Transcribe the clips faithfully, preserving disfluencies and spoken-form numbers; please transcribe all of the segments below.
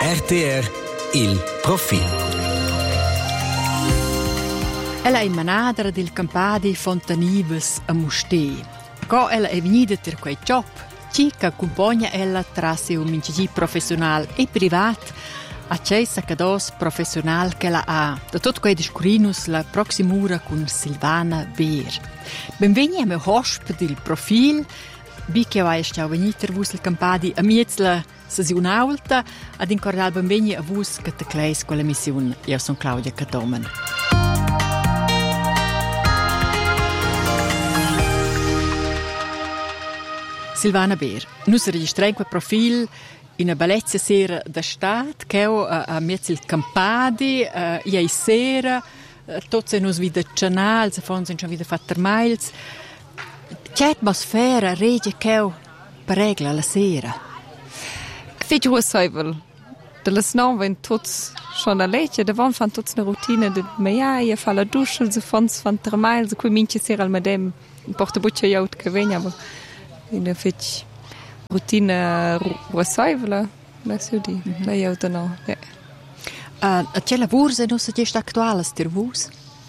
R T R, il profil. Ella è manadra del Campadi Fontanives a Mustér. Co ella è venuta per quel job, ci che accompagna ella tra seu minci professional e privat a c'è saccados professional che la ha. Da tutto quei discurinus la prossima ora con Silvana Beer. Benveni a mio host del profil. Bi che vai stau veniter vus il Campadi a miezla sesiun alta ad incordal benveni a vus che te kleis con la missione. Io sono Claudia Catomen. Silvana Beer, nus registriamo quel profil in una bellezza sera da stat, che ho a, a mezzo il Campadi, uh, ieri sera, uh, tutti nus vida canal, se fanno già vida fatter miles. Che atmosfera regia che ho per regla la sera? Fece ho saivel. De las nove tuts schon a legge, davon fan tuts una routine de meia, fa la dusche, se fanno fatter miles, qui mince sera al madem, porta buccia jaut che vegna, aber in der fetch routine ruasaivel, la si di, la jaut no. Ja. Uh, a c'è lavoro se non si gesta attuale stir vus?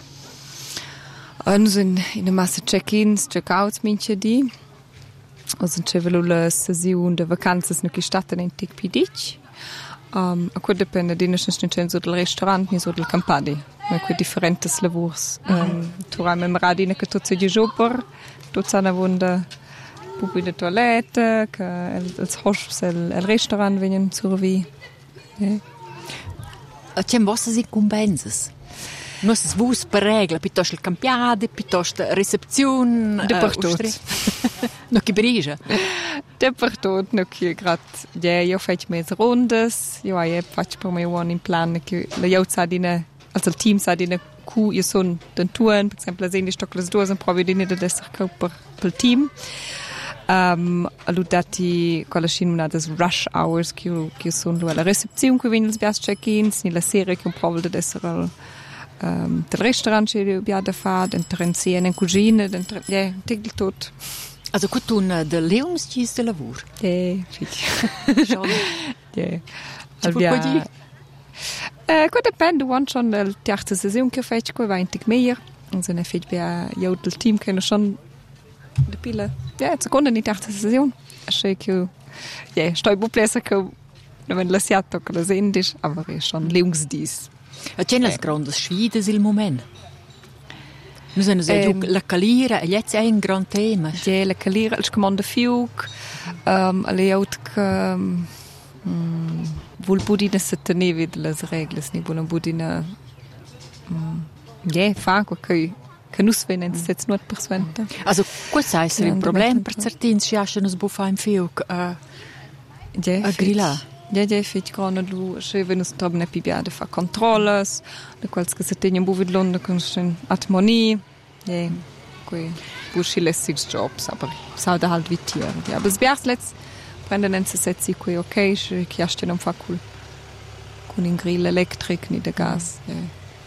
Noi sind in der Masse Check-ins, Check-outs mince di. Also c'è la sessione de vacanze no che statten in Tic Pidic. Um, a quel dipende di non c'è so del ristorante ni so del Campadi. Ma quei differentes lavors. Um, tu rai mem radine che tutti di jobber, tutti hanno wunda pupi de toilette, che als hosts el, el restaurant vengono survi. Yeah. A c'è vostra si compenses? Non si vus per regola, piuttosto il campiade, piuttosto la recepzione. Dappertut. No che brigia. Dappertut, no che grad. Ja, io faccio mezze rondes, io io faccio per me one in plan che la io sa di ne, also il team sa di ne cu io son den touren, per esempio, sehen die stockles due sind provi di ne da desser per per team. Um, alludati con la scena des rush hours che che sono la recepzione che viene il bias check-ins, ni la serie che un provo da desser Um, del restaurant che abbiamo fatto, dentro in cucina, dentro, ja, tegel tot. Also gut tun de Leumsgis de lavur. Ja, sì. Schon. Ja. Albia. Eh, qua dipende one schon del terza sessione che faccio, qua va in tic meglio. Also ne fetch bia io del team che schon de pile. Ja, seconda in terza sessione. Che che ja, sto bu plesa che non la siato che la sendis, aber è schon Leumsdis. A c'è le grandi sfide il momento. Noi siamo um, la calira, e jetzt è un gran tema. Ja, la calira, il comando fiuc, um, alle aut che um, vuol budina se tenevi delle regole, ni buona budina um, ja, fa che che nus venen jetzt nur perswente. Also, questo è un problema per certi si lasciano sbuffa in fiuc a ja, a grilla. Ja, ja, fetch grana lu, che venus troben ne pibiade fa controlles, de quals che se tegnen buvid Londra con atmonie. Ja, quei buschi lässigs jobs, aber sau da halt vitier. Ja, aber es biars letz prenden en se setzi quei okay, che chiaste non fa cool. Con in grill electric ni de gas. Ja.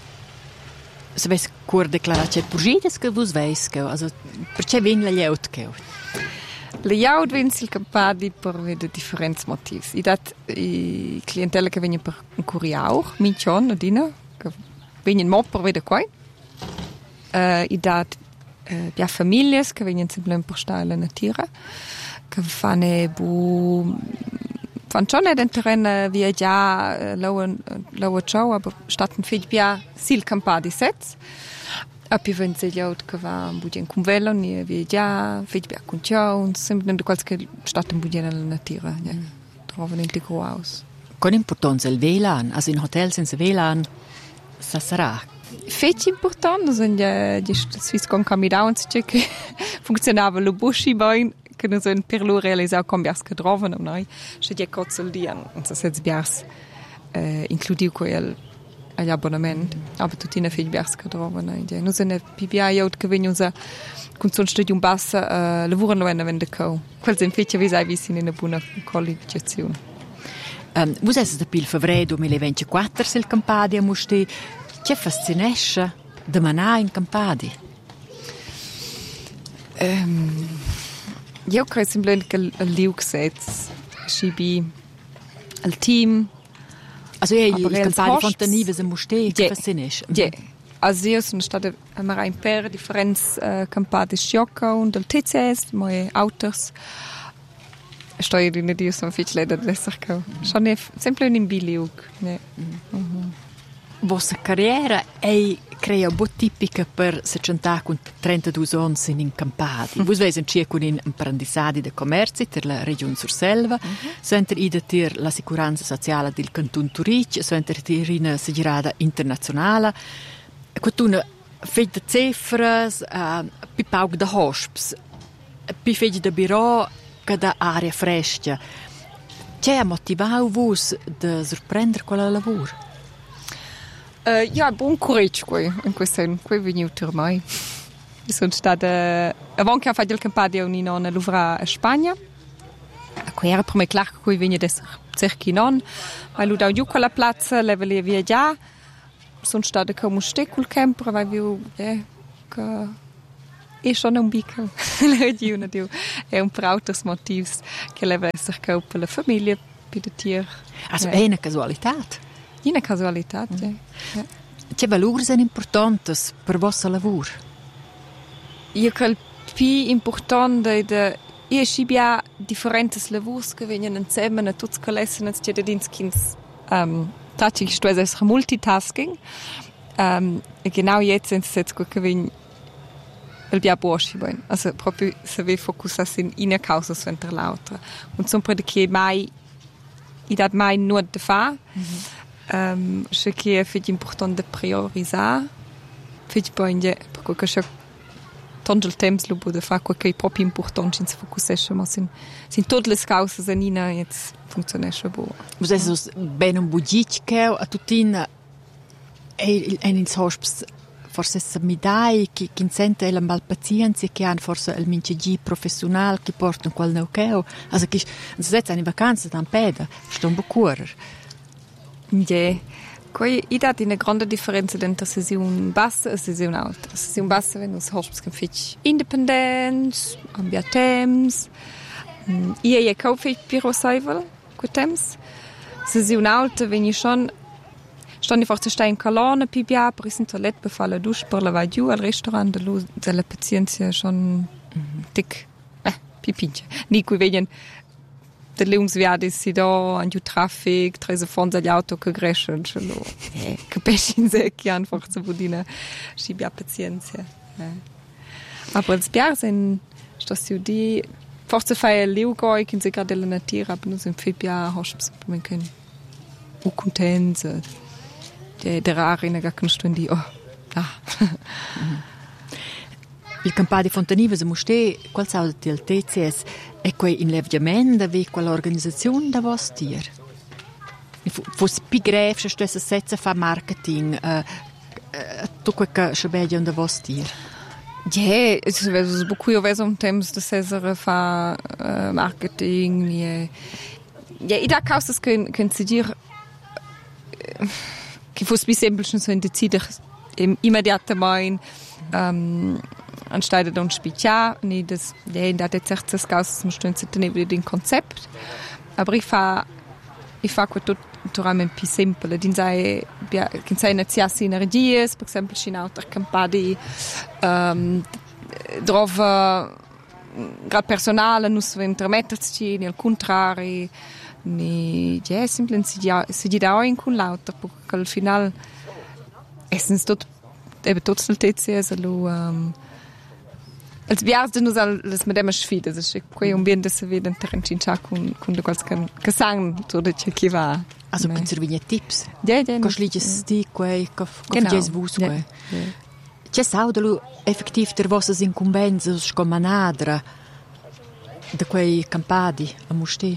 Se ves cur declara c'è purgides che vus veis che, also perché ven la jeut che. Le jaud vins il Campadi per vede differenti motivi. I dat i clientele che vengono per un curiaur, minchon, adina, che vengono mo per vede qua. Uh, I dat uh, bia famiglie che vengono semplicemente per stare alla natura, che fanno bu fan schon den terreno via già lawa lawa ciao, aber statten fig bia sil Campadi sets. Api wenn se jaut che va budien cum velo ni via già fig bia con ciao, sempre de qualche statten budien alla natura, ja. Trovano in tico aus. Con importanza il V L A N, also in hotel senza V L A N, sa sarà. Fetch important, sind ja die Swisscom Camidowns che funzionava lo buschi boin che non sono per lo realizzare con bias che trovano noi c'è di cozzel di an und das jetzt bias äh, includiu quel agli abbonamenti aber tutti ne fig bias che trovano idea non sono P B I out che vengono usa con son studium bassa uh, lavorano wenn wenn de co quel sind fetch wie sei wie sind in una buona collegiazione. Um, vos es da pil febbraio duemilaventiquattro sil Campadi a Mustér. Che fascinesce de manà in Campadi? Um, io credo semplicemente che il liu che sets, il team, Also è il Aber els campadi hosps- Fontanive se Musté che Ja. fascinesce. Ja. Also io sono stata a in per differenti uh, campadi sciocca und del T C S, moje autors. Sto io di Dio sono difficile da essere che sono sempre un imbiliug. Ne. Mm-hmm. Vostra carriera è crea bo tipica per sessanta con trentadue anni in in Campadi. Vos vesen cia con in apprendissadi de commerci ter la regione Surselva, mm-hmm. Suenter ida ter la sicuranza sociale del canton Turic, suenter ter in segirada internazionale. Quatuna fej de cifras, uh, pi paug de hosps, pi fej de biro che da aria fresca. C'è ha motivau vos de sorprender quella lavoro? Uh, ja, buon coraggio qui, in questo è qui venuto ormai. Sono stata, avant che ho fatto il campagna un anno a Louvre a Spagna. Qui era per me chiaro che qui venne adesso circa un anno. Ma lui da giù quella piazza, leva lì via già. Sono stata come un stecco il camper, vai via, eh, che è schon un bicco. La regione, è un per altri motivi che leva essere che per la famiglia, per il tier. Also è una casualità. Una casualità, mm. ja. Ja. Che valori sono importanti per il vostro lavoro? Io credo che più importante è che io abbia differenti lavori che vengono insieme a tutti i lesson che da dinskins um, tatsächlich sto essere multitasking um, e genau jetzt sind es jetzt gut gewinn il bia boschi ben also proprio se vi focusas in una causa suenter l'altra und zum predike mai i dat mai nur de fa mm-hmm. Um, ce qui est fait important de prioriser fait pas indie pour que chaque tant de temps lo bude fa quoi che è proprio important in se focusesce ma sin sin tutte le cause zanina jetzt funktionesce bo Vos es ben un budget che a tutin e en in hosps forse se mi dai che che sente la malpazienza che han forse il mincegi professional che porta qual no che also che se in vacanza tan peda sto un po curer. Ja, Coi i dat una grande differenza entre sesiun bassa e sesiun alta. Sesiun bassa wenn uns hosps kan fitch independents, ambia temps. I e kau fitch biro saivel, co temps. Sesiun alta wenn i schon stand einfach zu stein Kalone pibia per in toilette befalla dusch per la giù al restaurant de lu della pazienza schon dick eh pipinche. Ni qui vegen de Leungswerde si da an ju traffic, trese von agli auto che crescen, cello. Eh, capisci se che einfach zu budina schibia pazienza. Eh. Aber els biars in stas ju di forse fai leugoi che se grade la natura, aber nus in fibia hosps man können u contenza. De de rare in ga kun stundi. Oh. Ah. Il campà di Fontanive se muste qual sa del T C S e quei in levgiament ave quella organizzazione da vos tier. Fos pi gref se stessa setze fa marketing eh tu quel che schabedia da vos tier. Ja, es ist beaucoup io veso un temps de Cesare fa uh, marketing nie. Ja, i da causas können können sie dir che fosse più semplice so in decidere immediatamente um, anstelle di un spiccia ni das ja da de certes causas mu stund sit neben den Konzept aber ich fa ich fa quato totalmente più semplice din sai che sai inizia sinergies per esempio in altre campadi um, drova grad personale nus intermetterci nel contrario ni ja semplice si si di da in con lauter perché al final essens tot eben tot sul T C S lo um, als biars de nus alles mit dem sfide das ist quei un bien de se veden Tarantincha con con de quals kan kasang to de che va also kan servigne tips ja ja cosliges sti quei cof jes vus quei c'è saudelo effettiv der vossas incumbenze come nadra de quei campadi a musti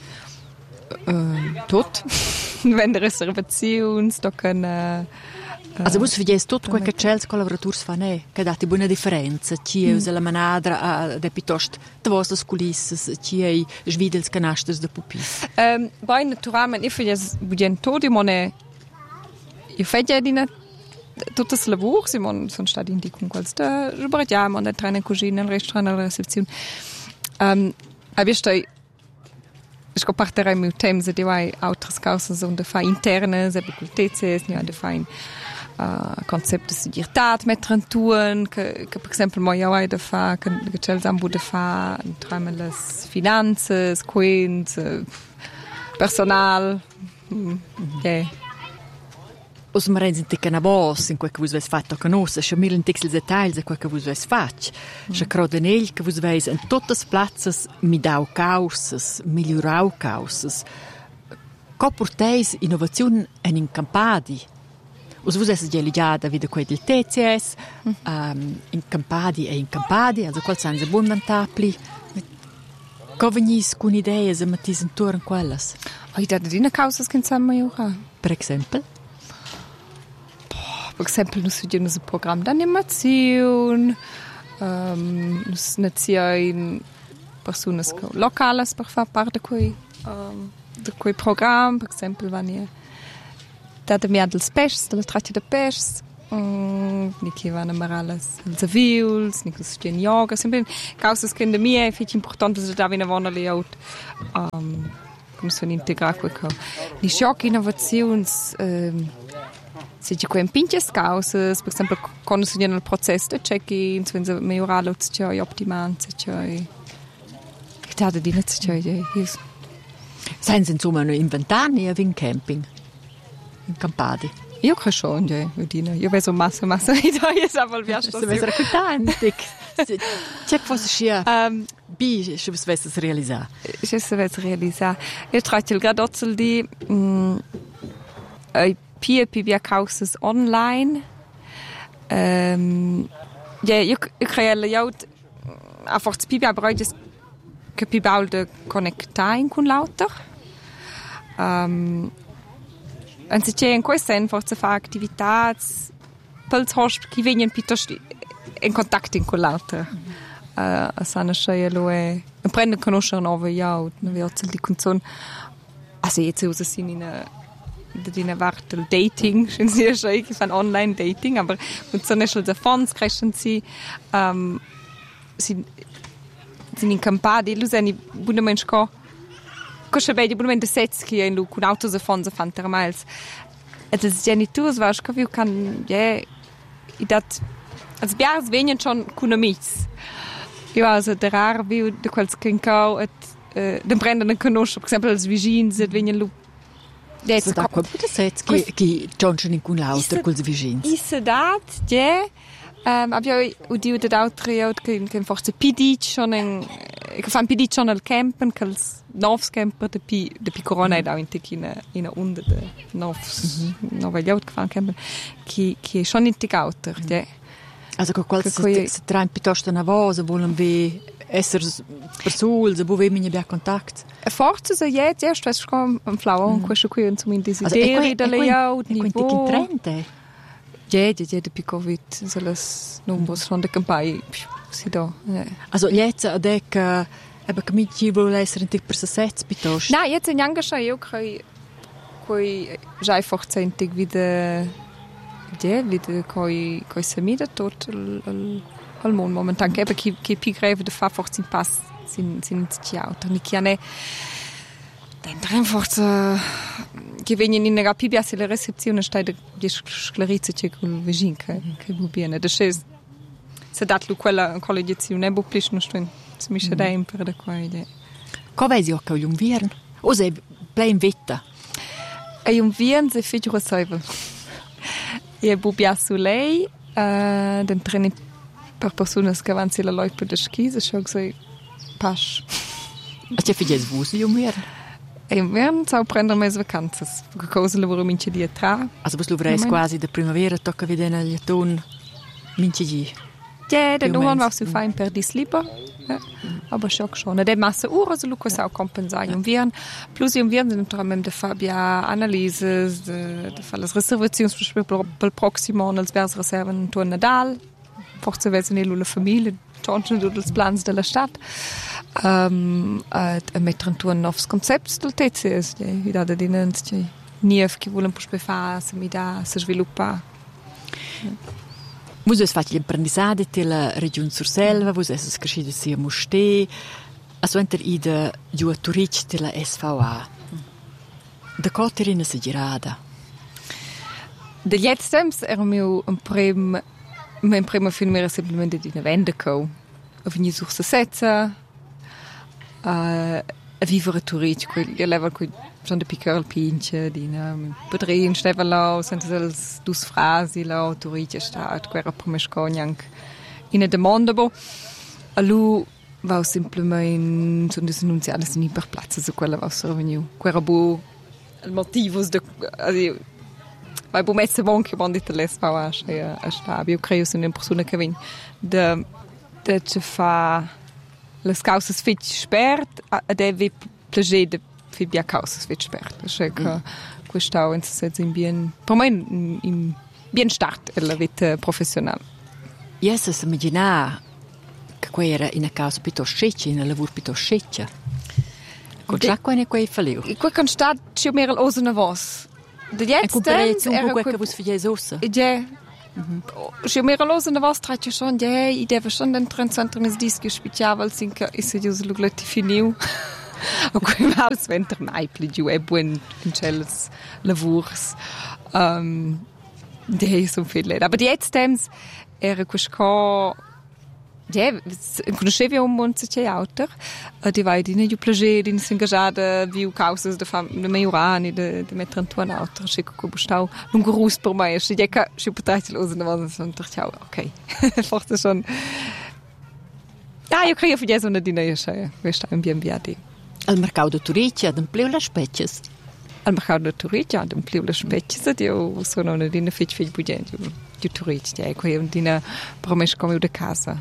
uh, tot wenn de reservazions da kan also vos fies tot quel che c'è collaborators fa ne che dati buona differenza ci mm. usa la manadra a de pitost de vostras culisses ci ei svidels canastes de pupi um, bei naturalmente if jes budien todi mone io feglia di tuttes lavur si mon son stati in di con quals da rubariamo an der trainer cucina al restaurant alla recepzione um, aber stai sco parterei meu temps e hai outras causas onde fa internas, e col T C S, ne de fain uh, concept de seguridad mettere tun, che, che per esempio mo io hai da fa, che che c'è zambu da fa, tramme las finanzas, quins, uh, personal, mm, yeah. Os marens in tic na vos in quel che vos ves fatto conosce, sche mil in tic ils detalls e quel che vos ves fatch. Sche croden el che vos veis in totas platzas mi dau causas, migliorau causas. Co porteis innovaziun en in Campadi. Os vos es geligiada vida quei del T C S, um, in Campadi e in Campadi, also qual sanze abundantabli. Co venis cun ideas e matis intorno quellas? Oh, da dina causas che insomma migliora. Per exempel? Per esempio, noi studiamo un programma di animazione, um, noi naziamo persone locali per fare parte di quei, um, di quei programmi. Per esempio, vanno da me del pesce, della traccia di pesce, um, che vanno a marare le avvii, che studiano yoga. Sempre cose che per me è importante perché da viene vanno le out, um, come sono integrati con questo. Di shock innovazioni. Um, Se ci quei pinches causas, per esempio, quando si viene il processo di check-in, se si migliorare, se c'è ottimamente, se c'è... Che tante di se c'è... Senza insomma inventare a un camping in Campadi? Io credo schon, ja, Udina. Io vedo massa, massa idee, se vuol viaggio. Se vuoi raccontare, c'è fosse sia bi, se vuoi realizzare. Se vuoi realizzare. Io tratto il gradozzel di... Pia pia causas online. Um, ja, io io creo io a forza pia brauches che pia baul de connectar con l'autor. Um, und se c'è in questo sen forza fa attivitats pels hosp che vengono piuttosto in contatto con l'autor. Uh, a sana scia lo è prende conoscere nuove io, nuove ozel di canzone. Also jetzt usa sin in da dina vart il dating, schon sehr schön, ich fand online dating, aber und so nicht der Fonds kreschen sie ähm sind sind in Campadi, lu sind bunde Mensch ko ko sche bei die bunde Setz hier in lu con autos de Fonds fan termals. Et es genitus war ich wie kann ja i dat als biars venien schon con amics. Ja, also der rar wie de quels kinkau et den brennenden conosce, per esempio als vicins et venien lu Adesso da qua potete sets che che Johnson in con l'auto col vicino. Is dat, ja. Ehm abbiamo udito da altri che che forse P D schon in che fan P D schon al campen cals novs camper de pi de pi corona da in tekina in a under de novs nove gli out fan campen che che schon in tek auto, ja. Also con qual se se train piuttosto una voce volen vi essere persone se vuoi mi abbia contatto. Forza se jet ja stress com am flower un questo qui zum in desideri da layout niveau trente. Ja, ja, ja, de Covid so las numbers von der Campagne si do. Also jetzt adec aber come ci vuole essere in per sets piuttosto. Na, jetzt in Janga io crei coi già forzentig wieder ja, wieder coi coi semida tot al al mon momentan che che che pi greve de fa forza in pass sin sin ci auto ni chiane den drin forza che vengono in una pibia se la recepzione sta di sclerizia che col vicino che che bene de sches se dat lu quella collegiazione bo plish no sto si mi da imper da qua ide co vesi o un viern o se plain vetta e un viern se figura salve e bubia su lei uh, den treni per persone che avanti la loipa de ski se schon so pas a che figes vus un viern e un viern sau prender mes vacanzas che cosa lavoro mince di tra also vos lovreis quasi de primavera tocca vedere gli autunn mince di ja den nu han was so fein per dis lieber ja. Aber schon schon de masse ura so lucas auch compensare un viern plus un viern sind tra mem de Fabia analyses de de falles reservations per proximo als vers reserven to Nadal forse vesen e la famiglia Johnson dudels plans della stadt um, a mettere tu un novs concepts del T C S i da dinens nief che volen pus befa se mi da se sviluppa. Vos es fatto l'apprendissage della regione Surselva, vos es cresciuti sia a Musté, A suenter ida giù a Turic della S V A. Da coterina si girada. De jetzt temps era meu un prem, mein primo film era semplicemente di una vendeco. A venir sur se setza, a, a vivere a Turic, io level qui schon de piccolo pinche, di una podrin, steva là, senza els dus frasi là, Turic è stato, quera prima scognanc in a demanda bo. A lu va semplicemente sono denunziate in iperplatza su quella va sorveniu. Quera bo il motivo de also vai bo mezzo bon che bon dite les va a a sta. Io credo sono una persona che vin de de che fa les causas fit spert a deve plager de fi bia causas fit spert. Cioè che questo in se in bien per me in bien start la vita professionale. Yes, se immagina che quei era in a causa piuttosto sceccia, in a lavoro piuttosto sceccia. Con già quei quei falleu. Quei kan stat ci mer osen a vos. De jetzt era quei che vos fies ossa. Ja. Ci mer osen a vos tratje schon, ja, i deve schon den trenzentrum is disco special sinca is se us luglati finiu. O quei haus venter mai pligiu e buen in celles lavurs. Um, de so viel. Aber die jetzt temps era questo ja, conoscevi un monte autor, di vai di ne plager di si engagada viu causas de fam de maiorani de de mettere antuan autor, che co bustau un grus per mai, che ja che potete los na was und ciao, okay. Forse schon. Ja, io credo che una di noi che questa è un bien viadi. Al mercato de Turic ad ampliu le species. Al mercato de Turic ad ampliu le species, io sono una di ne fitch fitch budget. di Turic, ja, quei un dina promesso come de casa.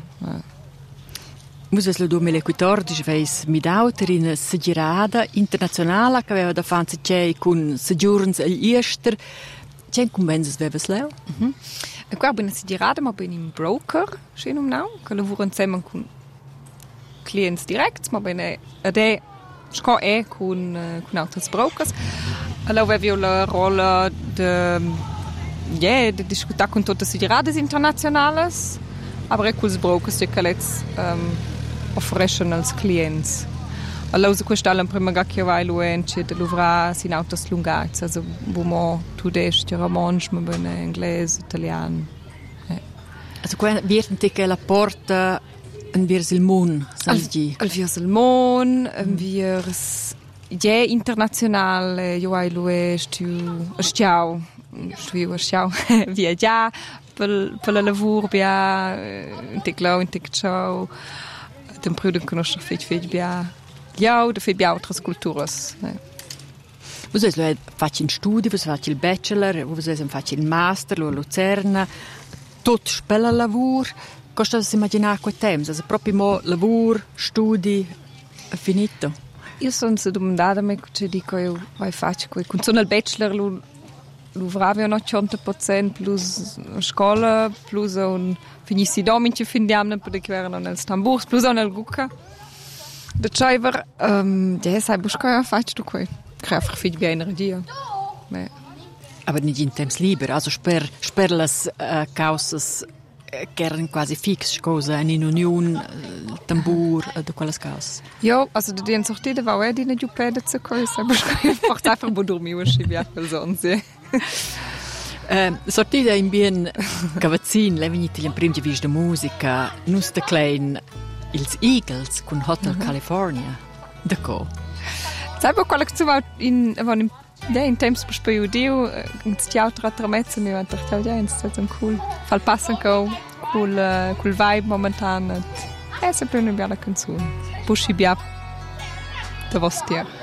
Musas lo duemilaquattordici veis midauter in se girada internazionale che aveva da fanza c'è con soggiorns agli Ester. C'è convenzes veves leu? Mhm. E qua bin se girada, ma bin in broker, schön um nau, che lavoro insieme con clients direct, ma bin ade sco e con con altri brokers. Allora avevo la rola de ja, de discutar con todas as giradas internacionales, aber é com os brokers que eles um, oferecem aos clientes. Allora, questo è il primo che vai luenci de luvra sin autos lungats, also wo mo tu des di romansch, ma bene inglese, italiano. Eh. Also qua virte che la porta en virs il mon, salgi. Al virs il mon, en virs ja internazionale, io ai luesti, stiau. Stuiu schau via già per per la lavoro bia in teclau in tecchau dem pruden conoscer fit fit bia ja de fit bia outras culturas. Vos es lo faci in studi, vos faci il bachelor, vos es faci il master, lo a Lucerna, tot spella lavur. Costa si immaginar quei temps, also proprio mo lavur, studi, finito. Io sono se domandata me che dico io vai faccio quei con sono il bachelor lo L'uvravio no cento per cento plus scola, plus un finissi dominci fin di anno per che erano nel Stamburs, plus un nel Gucca. De Scheiber, ähm, ja, sai busca faccio tu quei. Cref fit bien energia. Me. Aber nicht in temps liber, also sper sper las uh, causas che erano quasi fix, cosa in union, il tambur, uh, de quelles causas. Jo, also de den sortide war er die ne Jupede zu coi, sai busca einfach einfach bo dormi o schibia quel sonse. Uh, sortida in bien cavazzin, le venite in prim vis de musica, nus de klein ils Eagles con Hotel mm-hmm. California. De co. Sai bo quella che tu va in van in ja, in temps per spiudio, in teatro tramezzo mi va per ja, in stato cool. Fal passen co, cool uh, cool vibe momentan. È sempre una bella canzone. Busci bia. Da vostia.